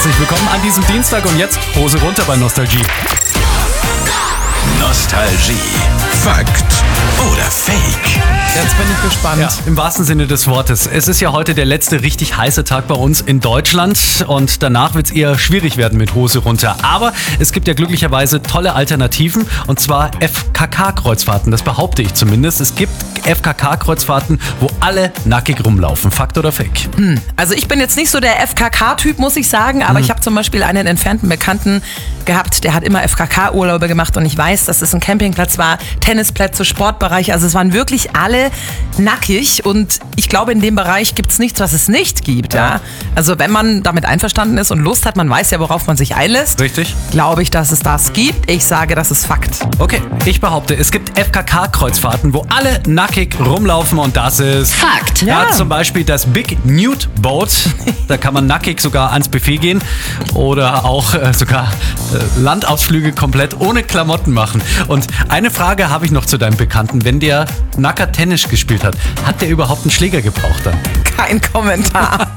herzlich willkommen an diesem Dienstag und jetzt Hose runter bei Nostalgie. Nostalgie. Fakt oder Fake? Jetzt bin ich gespannt. Ja, im wahrsten Sinne des Wortes. Es ist ja heute der letzte richtig heiße Tag bei uns in Deutschland und danach wird es eher schwierig werden mit Hose runter. Aber es gibt ja glücklicherweise tolle Alternativen und zwar FKK-Kreuzfahrten. Das behaupte ich zumindest. Es gibt FKK-Kreuzfahrten, wo alle nackig rumlaufen. Fakt oder Fake? Also ich bin jetzt nicht so der FKK-Typ, muss ich sagen, aber ich habe zum Beispiel einen entfernten Bekannten gehabt, der hat immer FKK-Urlaube gemacht und ich weiß, dass es ein Campingplatz war, Tennisplätze, Sportbereiche, also es waren wirklich alle nackig und ich glaube, in dem Bereich gibt es nichts, was es nicht gibt. Ja? Also wenn man damit einverstanden ist und Lust hat, man weiß ja, worauf man sich einlässt, Richtig? glaube ich, dass es das gibt. Ich sage, das ist Fakt. Okay, ich behaupte, es gibt FKK-Kreuzfahrten, wo alle nackig rumlaufen und das ist Fakt. Ja, zum Beispiel das Big Nude Boat. Da kann man nackig sogar ans Buffet gehen oder auch sogar Landausflüge komplett ohne Klamotten machen. Und eine Frage habe ich noch zu deinem Bekannten. Wenn der nackert Tennis gespielt hat der überhaupt einen Schläger gebraucht dann? Kein Kommentar.